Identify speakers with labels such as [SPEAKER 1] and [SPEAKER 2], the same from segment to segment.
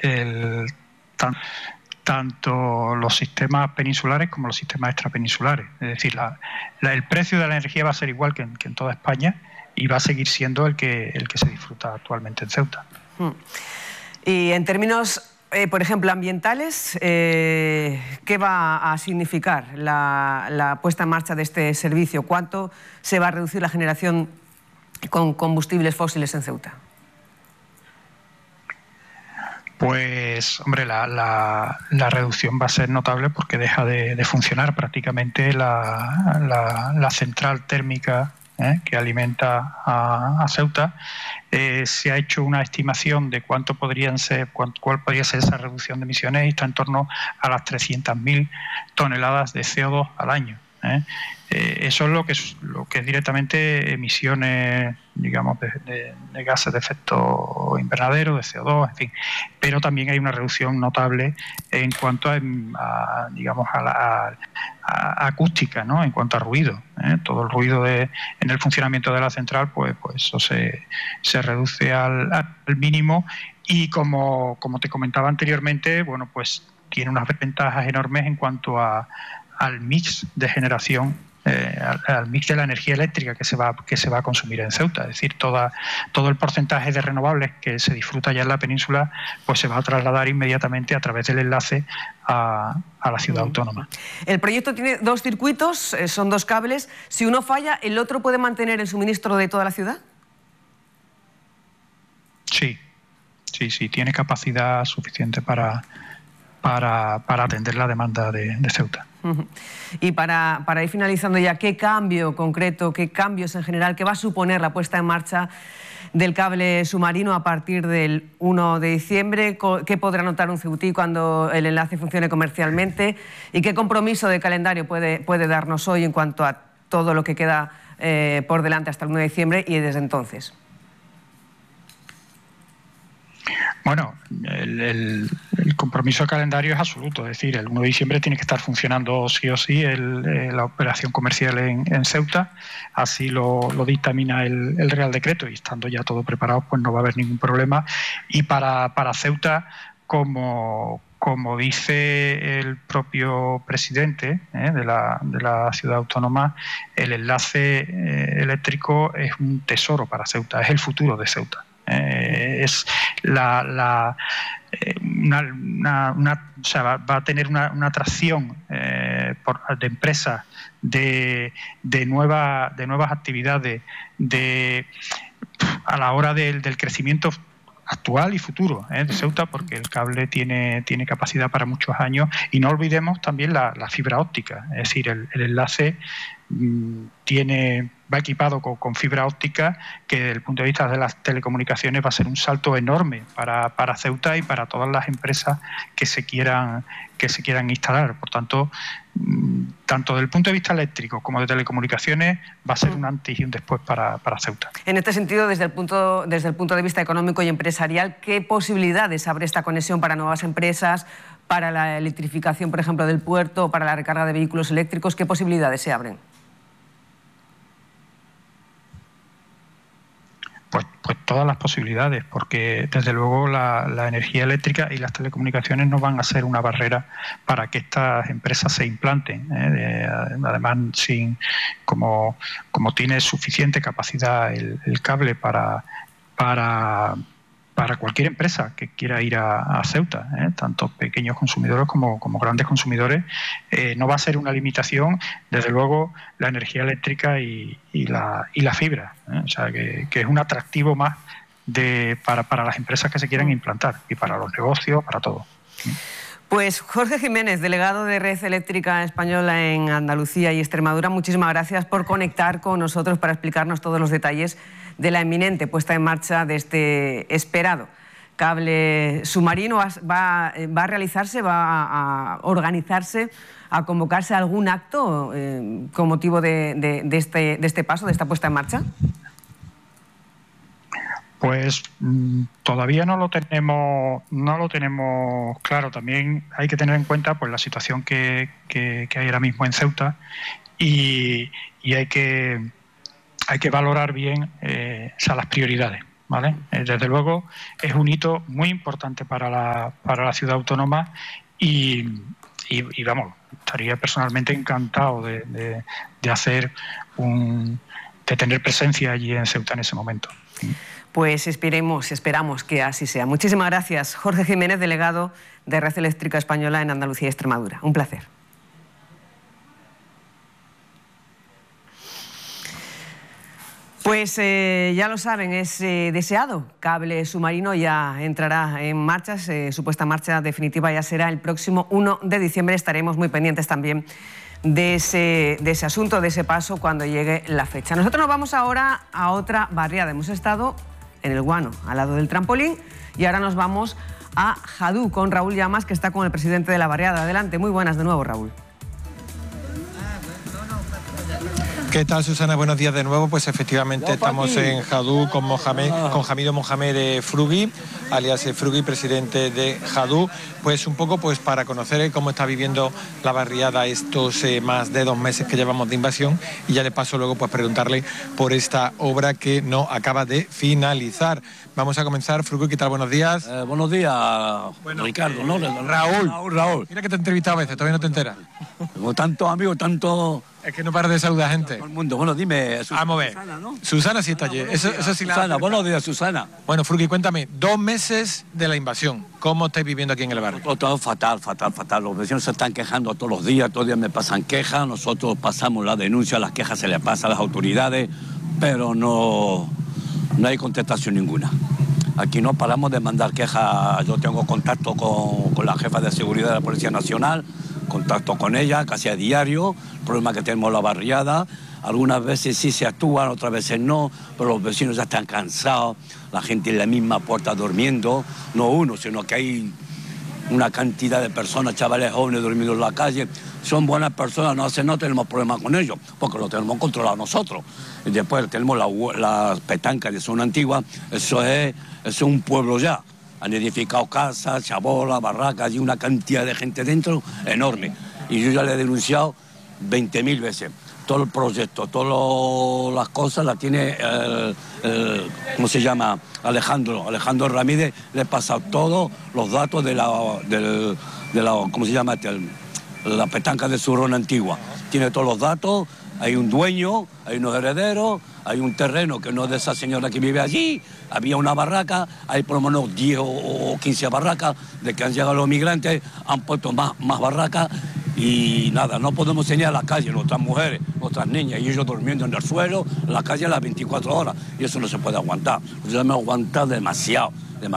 [SPEAKER 1] tanto los sistemas peninsulares como los sistemas extrapeninsulares. Es decir, el precio de la energía va a ser igual que en toda España y va a seguir siendo el que se disfruta actualmente en Ceuta.
[SPEAKER 2] Y en términos, por ejemplo, ambientales, ¿qué va a significar la puesta en marcha de este servicio? ¿Cuánto se va a reducir la generación con combustibles fósiles en Ceuta?
[SPEAKER 1] Pues, hombre, la reducción va a ser notable porque deja de funcionar prácticamente la central térmica que alimenta a Ceuta. Se ha hecho una estimación de cuál podría ser esa reducción de emisiones y está en torno a las 300.000 toneladas de CO2 al año. Eso es lo que es directamente emisiones, digamos, de gases de efecto invernadero, de CO2, en fin. Pero también hay una reducción notable en cuanto a digamos, a la acústica, ¿no? En cuanto a ruido. Todo el ruido en el funcionamiento de la central, pues eso se reduce al mínimo y como te comentaba anteriormente, bueno, pues tiene unas ventajas enormes en cuanto al mix de generación, al mix de la energía eléctrica que se va a consumir en Ceuta. Es decir, todo el porcentaje de renovables que se disfruta ya en la península pues se va a trasladar inmediatamente a través del enlace a la ciudad autónoma.
[SPEAKER 2] El proyecto tiene 2 circuitos, son 2 cables. Si uno falla, ¿el otro puede mantener el suministro de toda la ciudad?
[SPEAKER 1] Sí, tiene capacidad suficiente para atender la demanda de Ceuta.
[SPEAKER 2] Y para ir finalizando ya, ¿qué cambio concreto, qué cambios en general, qué va a suponer la puesta en marcha del cable submarino a partir del 1 de diciembre? ¿Qué podrá notar un ceutí cuando el enlace funcione comercialmente? ¿Y qué compromiso de calendario puede darnos hoy en cuanto a todo lo que queda por delante hasta el 1 de diciembre y desde entonces?
[SPEAKER 1] Bueno, el compromiso de calendario es absoluto, es decir, el 1 de diciembre tiene que estar funcionando sí o sí la operación comercial en Ceuta, así lo dictamina el Real Decreto y estando ya todo preparado pues no va a haber ningún problema. Y para Ceuta, como dice el propio presidente de la ciudad autónoma, el enlace eléctrico es un tesoro para Ceuta, es el futuro de Ceuta. Es va a tener una atracción de empresas, de nuevas actividades, a la hora del crecimiento actual y futuro de Ceuta, porque el cable tiene capacidad para muchos años. Y no olvidemos también la fibra óptica, es decir, el enlace va equipado con fibra óptica, que desde el punto de vista de las telecomunicaciones va a ser un salto enorme para Ceuta y para todas las empresas que se quieran instalar. Por tanto, tanto desde el punto de vista eléctrico como de telecomunicaciones va a ser un antes y un después para Ceuta.
[SPEAKER 2] En este sentido, desde el punto de vista económico y empresarial, ¿qué posibilidades abre esta conexión para nuevas empresas, para la electrificación, por ejemplo, del puerto, para la recarga de vehículos eléctricos? ¿Qué posibilidades se abren?
[SPEAKER 1] Pues todas las posibilidades, porque desde luego la energía eléctrica y las telecomunicaciones no van a ser una barrera para que estas empresas se implanten. Además, como tiene suficiente capacidad el cable para cualquier empresa que quiera ir a Ceuta, tanto pequeños consumidores como grandes consumidores, no va a ser una limitación, desde luego, la energía eléctrica y la fibra. O sea, que es un atractivo más para las empresas que se quieran implantar y para los negocios, para todo.
[SPEAKER 2] Pues Jorge Jiménez, delegado de Red Eléctrica Española en Andalucía y Extremadura, muchísimas gracias por conectar con nosotros para explicarnos todos los detalles de la inminente puesta en marcha de este esperado cable submarino. ¿Va a realizarse, va a organizarse, a convocarse algún acto con motivo de este paso, de esta puesta en marcha?
[SPEAKER 1] Pues todavía no lo tenemos claro. También hay que tener en cuenta pues la situación que hay ahora mismo en Ceuta y hay que valorar bien las prioridades, ¿vale? Desde luego es un hito muy importante para la ciudad autónoma y vamos, estaría personalmente encantado de tener presencia allí en Ceuta en ese momento.
[SPEAKER 2] Pues esperamos que así sea. Muchísimas gracias, Jorge Jiménez, delegado de Red Eléctrica Española en Andalucía y Extremadura. Un placer. Pues ya lo saben, es deseado. Cable submarino ya entrará en marcha, su puesta en marcha definitiva ya será el próximo 1 de diciembre. Estaremos muy pendientes también de ese asunto, de ese paso cuando llegue la fecha. Nosotros nos vamos ahora a otra barriada. Hemos estado en el Guano, al lado del trampolín, y ahora nos vamos a Jadú con Raúl Llamas, que está con el presidente de la barriada. Adelante, muy buenas de nuevo, Raúl.
[SPEAKER 3] ¿Qué tal, Susana? Buenos días de nuevo. Pues efectivamente estamos en Jadú con Hamido Mohamed Frugui, alias Frugui, presidente de Jadú. Pues un poco para conocer cómo está viviendo la barriada estos más de 2 meses que llevamos de invasión, y ya le paso luego preguntarle por esta obra que no acaba de finalizar. Vamos a comenzar. Frugui, ¿qué tal? Buenos días.
[SPEAKER 4] Buenos días, bueno, Ricardo, ¿no?
[SPEAKER 3] Raúl. Mira que te he entrevistado a veces, todavía no te enteras.
[SPEAKER 4] Tengo tantos amigos, tanto...
[SPEAKER 3] Es que no paras de saludar gente.
[SPEAKER 4] Todo el mundo. Bueno, dime,
[SPEAKER 3] vamos a ver.
[SPEAKER 4] Susana, ¿no?
[SPEAKER 3] Susana sí está allí. Eso sí.
[SPEAKER 4] Susana, buenos días, Susana.
[SPEAKER 3] Bueno, Frugui, cuéntame, 2 meses de la invasión. ¿Cómo estáis viviendo aquí en el barrio?
[SPEAKER 4] Todo fatal. Los vecinos se están quejando todos los días me pasan quejas. Nosotros pasamos la denuncia, las quejas se les pasa a las autoridades, pero no hay contestación ninguna. Aquí no paramos de mandar quejas. Yo tengo contacto con la jefa de seguridad de la Policía Nacional, contacto con ella casi a diario. El problema que tenemos en la barriada, algunas veces sí se actúan, otras veces no, pero los vecinos ya están cansados, la gente en la misma puerta durmiendo, no uno, sino que hay una cantidad de personas, chavales jóvenes durmiendo en la calle. Son buenas personas, no tenemos problema con ellos, porque lo tenemos controlado nosotros. Y después tenemos las petancas de zona antigua, eso es un pueblo ya. Han edificado casas, chabolas, barracas y una cantidad de gente dentro enorme. Y yo ya le he denunciado 20.000 veces. Todo el proyecto, todas las cosas las tiene ¿cómo se llama? Alejandro Ramírez. Le he pasado todos los datos de la ¿cómo se llama? La petanca de Zurrón antigua. Tiene todos los datos, hay un dueño, hay unos herederos, hay un terreno que no es de esa señora que vive allí, había una barraca, hay por lo menos 10 o 15 barracas. De que han llegado los migrantes, han puesto más barracas. Y nada, no podemos salir a la calle, nuestras mujeres, nuestras niñas, y ellos durmiendo en el suelo, en la calle a las 24 horas. Y eso no se puede aguantar. Nosotros hemos aguantado demasiado.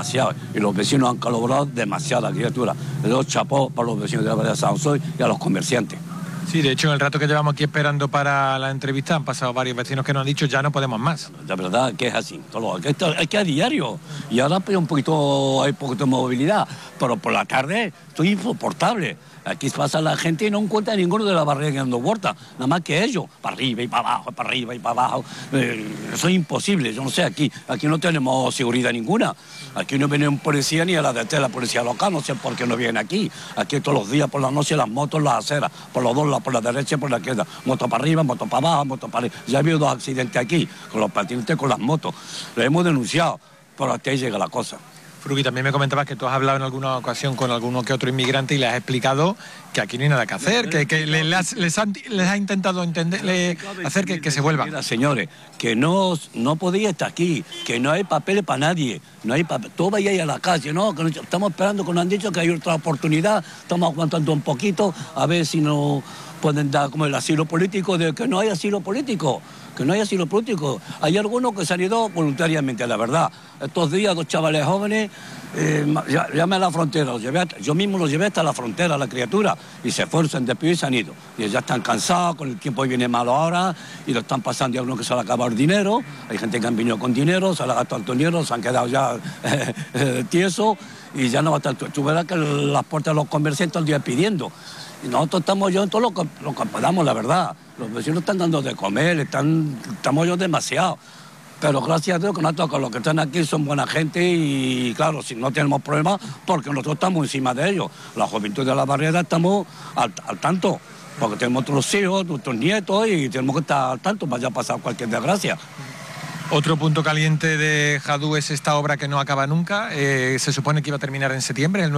[SPEAKER 4] Y los vecinos han colaborado demasiado, la criatura. Le doy chapó para los vecinos de la barriada de San Soy y a los comerciantes.
[SPEAKER 3] Sí, de hecho, en el rato que llevamos aquí esperando para la entrevista han pasado varios vecinos que nos han dicho ya no podemos más.
[SPEAKER 4] La verdad que es así. Es que a diario. Y ahora hay un poquito de movilidad. Pero por la tarde estoy insoportable. Aquí pasa la gente y no encuentra ninguno de la barriga dando vueltas, nada más que ellos, para arriba y para abajo, para arriba y para abajo. Eso es imposible, yo no sé, aquí no tenemos seguridad ninguna. Aquí no viene un policía ni a la de la policía local, no sé por qué no viene aquí. Aquí todos los días por la noche las motos, las aceras, por los dos lados, por la derecha y por la izquierda. Moto para arriba, moto para abajo, moto para arriba. Ya ha habido 2 accidentes aquí, con los patinetes, con las motos. Lo hemos denunciado, pero hasta ahí llega la cosa.
[SPEAKER 3] Frugui, también me comentabas que tú has hablado en alguna ocasión con alguno que otro inmigrante y le has explicado que aquí no hay nada que hacer, que les has intentado hacer que se vuelvan.
[SPEAKER 4] Mira, señores, que no podía estar aquí, que no hay papeles para nadie, no hay papel. Todo vaya a la calle, ¿no? Que estamos esperando, que nos han dicho que hay otra oportunidad, estamos aguantando un poquito, a ver si nos pueden dar como el asilo político, de que no hay asilo político. Que no hay asilo político. Hay algunos que se han ido voluntariamente, la verdad. Estos días 2 chavales jóvenes, llame a la frontera, yo mismo los llevé hasta la frontera, la criatura, y se fueron, se han despedido y se han ido. Y ya están cansados, con el tiempo hoy viene malo ahora, y lo están pasando, y algunos que se le ha acabado el dinero, hay gente que han venido con dinero, se le ha gastado el dinero, se han quedado ya tiesos, y ya no va a estar. Tú verás que las puertas de los comerciantes todo el día pidiendo. Y nosotros estamos yo en todo lo que podamos, la verdad. Los vecinos están dando de comer, estamos yo demasiado. Pero gracias a Dios que nosotros los que están aquí son buena gente y claro, si no tenemos problemas, porque nosotros estamos encima de ellos. La juventud de la barriada estamos al tanto, porque tenemos nuestros hijos, nuestros nietos y tenemos que estar al tanto para ya pasar cualquier desgracia.
[SPEAKER 3] Otro punto caliente de Jadú es esta obra que no acaba nunca. Se supone que iba a terminar en septiembre, el